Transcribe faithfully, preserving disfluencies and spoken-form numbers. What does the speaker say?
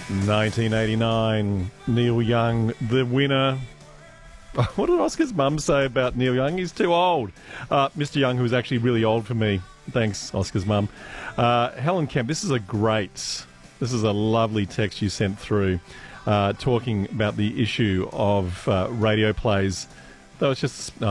nineteen eighty-nine, Neil Young, the winner. What did Oscar's mum say about Neil Young? He's too old. Uh, Mister Young, who was actually really old for me. Thanks, Oscar's mum. Uh, Helen Kemp, this is a great, this is a lovely text you sent through uh, talking about the issue of uh, radio plays. That was just...